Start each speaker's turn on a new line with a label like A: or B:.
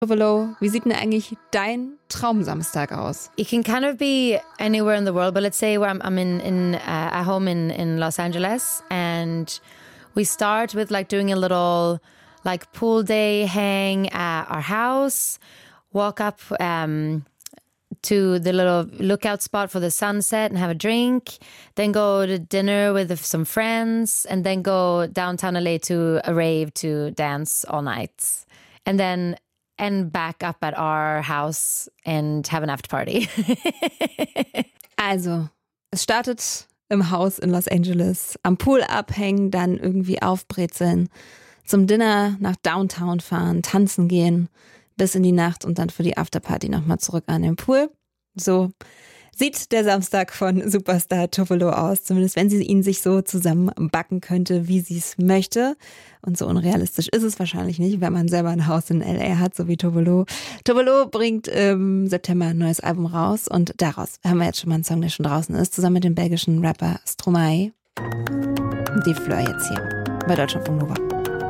A: Tovolo, wie sieht denn eigentlich dein Traumsamstag aus?
B: It can kind of be anywhere in the world, but let's say where I'm at home in Los Angeles, and we start with like doing a little like pool day hang at our house, walk up to the little lookout spot for the sunset and have a drink, then go to dinner with some friends, and then go downtown LA to a rave to dance all night, and then end back up at our house and have an after party.
A: Also, es startet im Haus in Los Angeles, am Pool abhängen, dann irgendwie aufbrezeln, zum Dinner nach Downtown fahren, tanzen gehen, bis in die Nacht und dann für die Afterparty nochmal zurück an den Pool. So sieht der Samstag von Superstar Tovolo aus, zumindest wenn sie ihn sich so zusammenbacken könnte, wie sie es möchte. Und so unrealistisch ist es wahrscheinlich nicht, wenn man selber ein Haus in L.A. hat, so wie Tovolo. Tovolo bringt im September ein neues Album raus und daraus haben wir jetzt schon mal einen Song, der schon draußen ist, zusammen mit dem belgischen Rapper Stromae. Die Fleur jetzt hier bei Deutschlandfunk Nova.